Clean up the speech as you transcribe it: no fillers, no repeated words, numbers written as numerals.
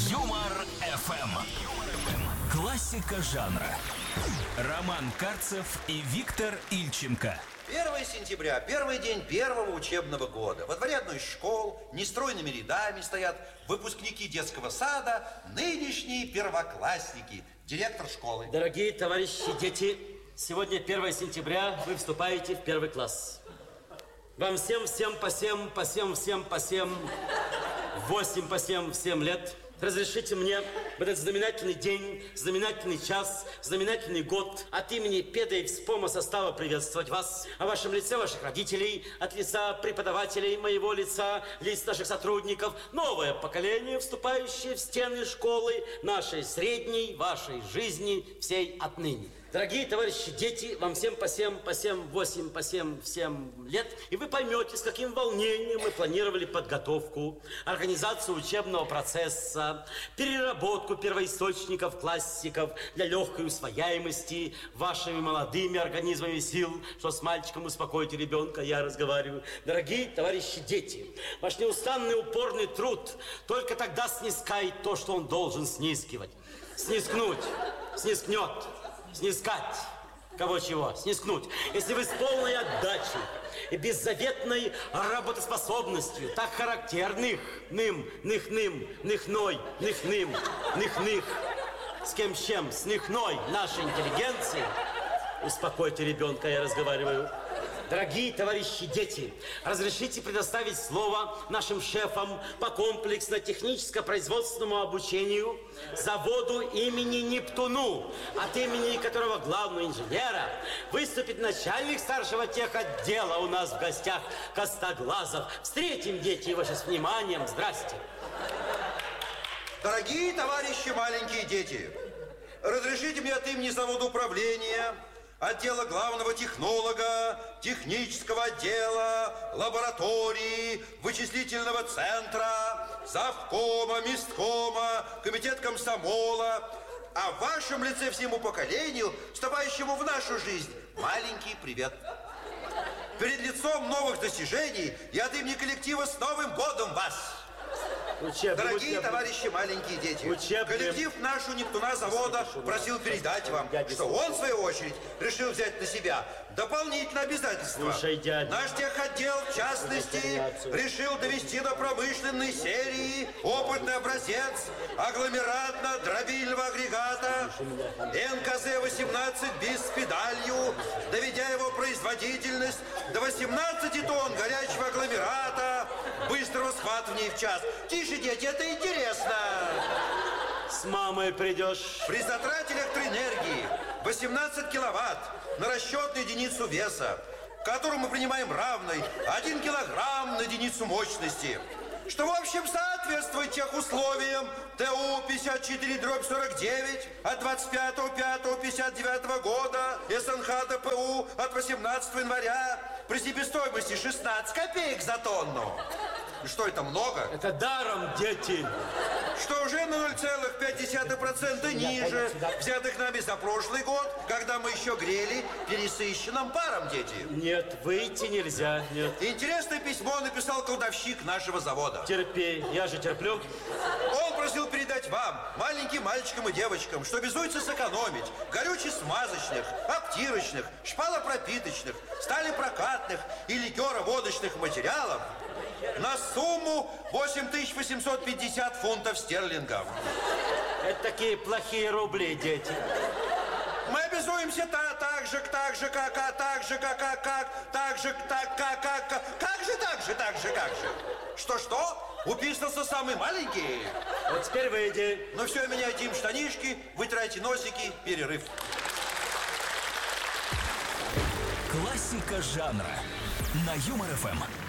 Юмор ФМ. Классика жанра. Роман Карцев и Виктор Ильченко. 1 сентября, первый день первого учебного года. Во дворе одной из школ нестройными рядами стоят выпускники детского сада, нынешние первоклассники, директор школы. Дорогие товарищи, дети, сегодня 1 сентября, вы вступаете в 1 класс. Вам всем по 7, 8 по 7 лет. Разрешите мне в этот знаменательный день, знаменательный час, знаменательный год от имени педагогического состава приветствовать вас, о вашем лице, ваших родителей, от лица преподавателей, моего лица, лиц наших сотрудников, новое поколение, вступающее в стены школы нашей средней, вашей жизни, всей отныне. Дорогие товарищи, дети, вам всем по 7, 8 по 7 лет, и вы поймете, с каким волнением мы планировали подготовку, организацию учебного процесса, переработку первоисточников, классиков для легкой усвояемости вашими молодыми организмами сил, что с мальчиком успокойте ребенка, я разговариваю. Дорогие товарищи, дети, ваш неустанный упорный труд только тогда снискает то, что он должен снискивать. Снискнуть, снискнет. Снискать. Кого чего? Снискнуть. Если вы с полной отдачей и беззаветной работоспособностью, так характерных, с кем с чем, с нашей интеллигенции, успокойте ребенка, я разговариваю. Дорогие товарищи, дети, разрешите предоставить слово нашим шефам по комплексно-техническо-производственному обучению заводу имени Нептуну, от имени которого главного инженера выступит начальник старшего техотдела у нас в гостях Костоглазов. Встретим, дети, его сейчас вниманием. Здрасте. Дорогие товарищи, маленькие дети, разрешите мне от имени завода управления, отдела главного технолога, технического отдела, лаборатории, вычислительного центра, завкома, месткома, комитет комсомола, а в вашем лице всему поколению, вступающему в нашу жизнь, маленький привет. Перед лицом новых достижений и от имени коллектива с Новым годом вас! Дорогие товарищи, маленькие дети, коллектив нашу Нептуна завода просил передать вам, что он, в свою очередь, решил взять на себя дополнительное обязательство. Наш техотдел, в частности, решил довести до промышленной серии опытный образец агломератно-дробильного агрегата НКЗ-18 БИС с педалью, доведя его производительность до 18 тонн горячего агломерата, быстрого схватывания в час. Тише, дети, это интересно. С мамой придешь. При затрате электроэнергии 18 киловатт на расчетную единицу веса, которую мы принимаем равной 1 килограмм на единицу мощности, что, в общем, соответствует тех условиям ТУ 54/49 от 25.05.59 года, СНХ ДПУ от 18 января при себестоимости 16 копеек за тонну. Что это, много? Это даром, дети. Что уже на 0,5% ниже взятых нами за прошлый год, когда мы еще грели пересыщенным паром, дети. Нет, выйти нельзя, нет. Интересное письмо написал кладовщик нашего завода. Терпи, я же терплю. Он просил передать вам, маленьким мальчикам и девочкам, что обязуется сэкономить горюче-смазочных, обтирочных, шпалопропиточных, сталепрокатных и ликероводочных материалов на сумму 8850 фунтов стерлингов. Это такие плохие рубли, дети. Мы обязуемся так же, Что? Уписался самый маленький? Вот теперь выйди. Ну все, меняйте им штанишки, вытирайте носики, перерыв. Классика жанра на Юмор ФМ.